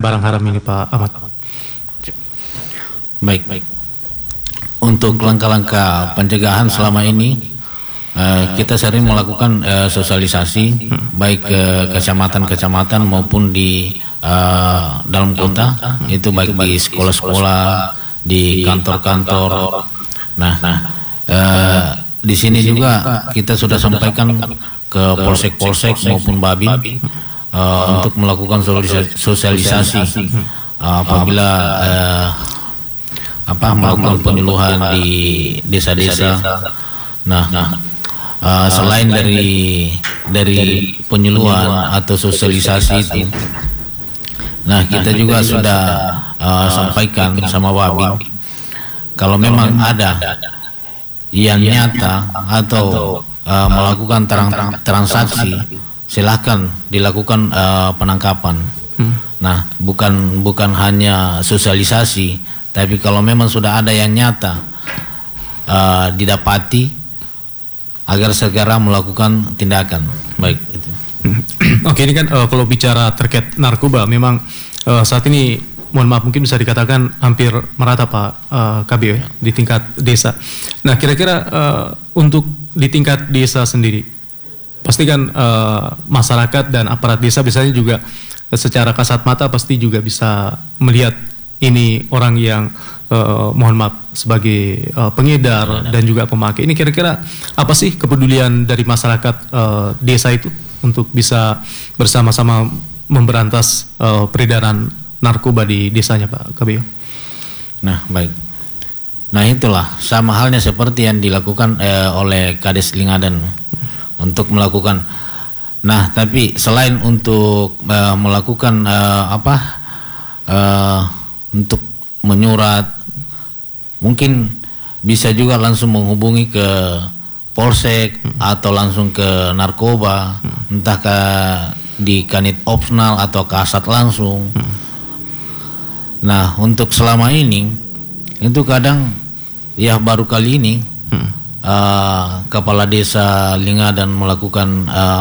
barang haram ini, Pak Ahmad? Baik. Untuk langkah-langkah pencegahan selama ini kita sering melakukan sosialisasi baik ke kecamatan-kecamatan maupun di dalam kota, itu baik di sekolah-sekolah, di kantor-kantor. Nah, di sini juga kita sudah sampaikan ke polsek-polsek maupun babin untuk melakukan sosialisasi apabila melakukan penyuluhan di desa-desa. Nah, selain dari penyuluhan atau sosialisasi itu, nah kita juga sudah sampaikan sama babin, kalau memang ada yang nyata atau melakukan transaksi, silakan dilakukan penangkapan. Nah, bukan hanya sosialisasi, tapi kalau memang sudah ada yang nyata didapati, agar segera melakukan tindakan. Baik. Itu. Oke, ini kan kalau bicara terkait narkoba, memang saat ini mohon maaf mungkin bisa dikatakan hampir merata Pak Kabio ya, di tingkat desa. Nah, kira-kira untuk di tingkat desa sendiri, pastikan masyarakat dan aparat desa biasanya juga secara kasat mata pasti juga bisa melihat ini orang yang mohon maaf sebagai pengedar dan juga pemakai. Ini kira-kira apa sih kepedulian dari masyarakat desa itu untuk bisa bersama-sama memberantas peredaran narkoba di desanya, Pak Kabio? Nah, baik. Nah, itulah sama halnya seperti yang dilakukan oleh Kades Lingadan untuk melakukan. Nah, tapi selain untuk melakukan untuk menyurat, mungkin bisa juga langsung menghubungi ke polsek atau langsung ke narkoba, entah ke di kanit opsional atau kasat langsung. Nah, untuk selama ini itu kadang ya baru kali ini kepala desa Lingadan melakukan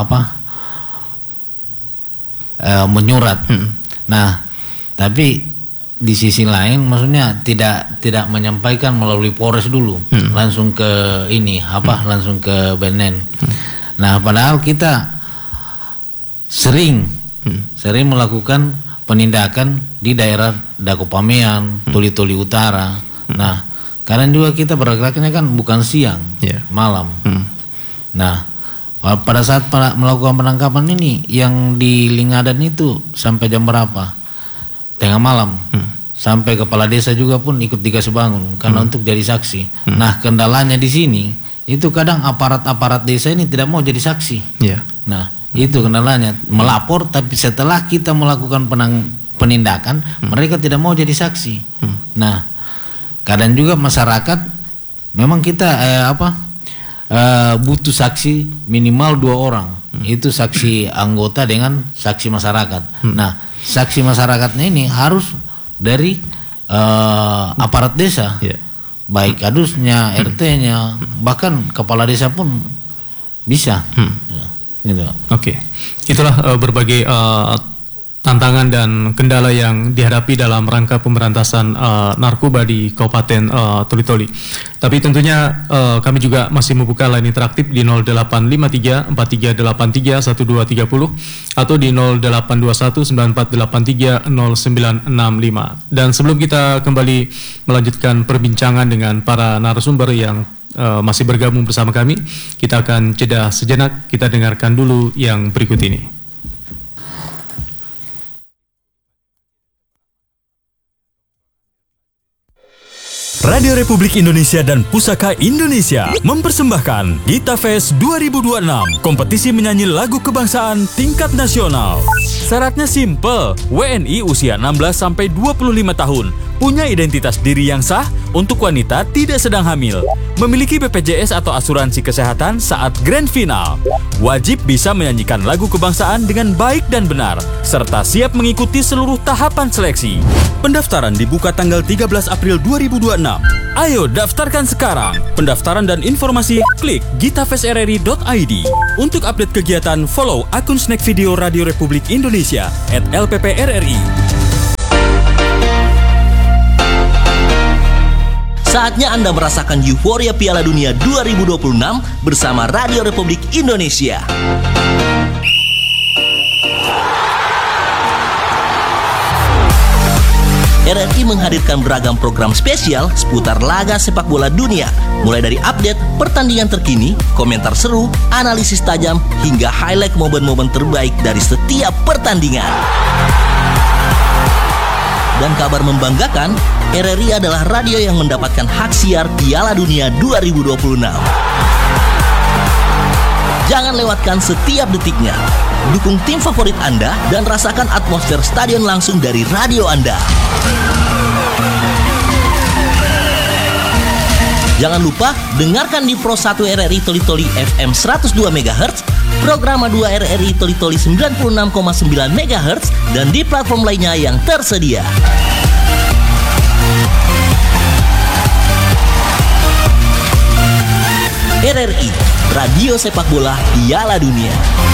menyurat. Nah, tapi di sisi lain maksudnya tidak menyampaikan melalui Polres dulu, langsung ke langsung ke Benen. Nah, padahal kita sering melakukan penindakan di daerah Dakopamean, Toli-Toli Utara. Nah, karena juga kita bergeraknya kan bukan siang, malam. Nah, pada saat melakukan penangkapan ini yang di Lingadan itu sampai jam berapa? Tengah malam. Sampai kepala desa juga pun ikut dikasih bangun karena untuk jadi saksi. Nah, kendalanya di sini itu kadang aparat-aparat desa ini tidak mau jadi saksi. Nah, itu kendalanya, melapor tapi setelah kita melakukan penindakan mereka tidak mau jadi saksi. Nah, kadang juga masyarakat memang kita butuh saksi minimal 2 orang. Itu saksi anggota dengan saksi masyarakat. Nah, saksi masyarakatnya ini harus dari aparat desa, baik kadusnya, RT-nya, bahkan kepala desa pun bisa. Gitu. Oke, itulah berbagai tantangan dan kendala yang dihadapi dalam rangka pemberantasan narkoba di Kabupaten Toli-Toli. Tapi tentunya kami juga masih membuka line interaktif di 0853 4383 1230 atau di 0821 9483 0965. Dan sebelum kita kembali melanjutkan perbincangan dengan para narasumber yang masih bergabung bersama kami, kita akan jeda sejenak. Kita dengarkan dulu yang berikut ini. Radio Republik Indonesia dan Pusaka Indonesia mempersembahkan Gita Fest 2026, kompetisi menyanyi lagu kebangsaan tingkat nasional. Syaratnya simple, WNI usia 16-25 tahun, punya identitas diri yang sah, untuk wanita tidak sedang hamil, memiliki BPJS atau asuransi kesehatan saat grand final, wajib bisa menyanyikan lagu kebangsaan dengan baik dan benar, serta siap mengikuti seluruh tahapan seleksi. Pendaftaran dibuka tanggal 13 April 2026. Ayo daftarkan sekarang. Pendaftaran dan informasi klik gitafestrri.id. Untuk update kegiatan, follow akun Snack Video Radio Republik Indonesia @LPPRRI. Saatnya Anda merasakan euforia Piala Dunia 2026 bersama Radio Republik Indonesia. RRI menghadirkan beragam program spesial seputar laga sepak bola dunia, mulai dari update pertandingan terkini, komentar seru, analisis tajam, hingga highlight momen-momen terbaik dari setiap pertandingan. Dan kabar membanggakan, RRI adalah radio yang mendapatkan hak siar Piala Dunia 2026. Jangan lewatkan setiap detiknya. Dukung tim favorit Anda dan rasakan atmosfer stadion langsung dari radio Anda. Jangan lupa dengarkan di Pro 1 RRI Toli Toli FM 102 MHz, Programa 2 RRI Toli Toli 96,9 MHz, dan di platform lainnya yang tersedia. RRI, Radio Sepak Bola Piala Dunia.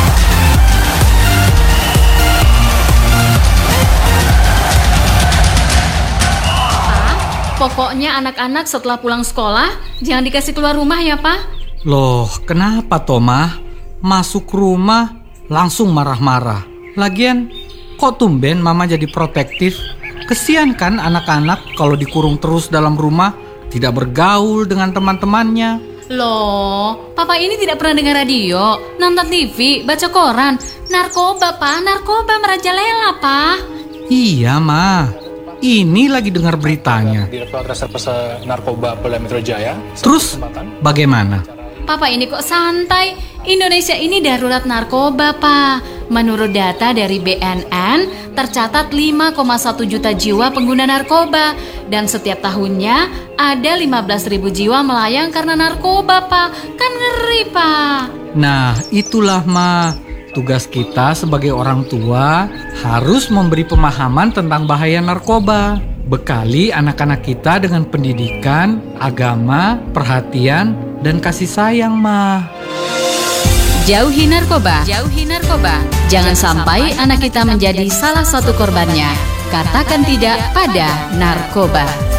Pokoknya anak-anak setelah pulang sekolah jangan dikasih keluar rumah ya, Pak. Loh, kenapa Toma? Masuk rumah langsung marah-marah. Lagian, kok tumben Mama jadi protektif? Kesian kan anak-anak kalau dikurung terus dalam rumah, tidak bergaul dengan teman-temannya. Loh, Papa ini tidak pernah dengar radio, nonton TV, baca koran. Narkoba, Pak, narkoba merajalela, Pak. Iya, Ma. Ini lagi dengar beritanya. Direktorat Reserse Narkoba Polda Metro Jaya. Terus bagaimana? Papa ini kok santai? Indonesia ini darurat narkoba, Pak. Menurut data dari BNN, tercatat 5,1 juta jiwa pengguna narkoba. Dan setiap tahunnya ada 15.000 jiwa melayang karena narkoba, Pak. Kan ngeri, Pak. Nah, itulah, Ma. Tugas kita sebagai orang tua harus memberi pemahaman tentang bahaya narkoba. Bekali anak-anak kita dengan pendidikan, agama, perhatian, dan kasih sayang, Ma. Jauhi narkoba. Jauhi narkoba. Jangan sampai anak kita menjadi salah satu korbannya. Katakan tidak pada narkoba.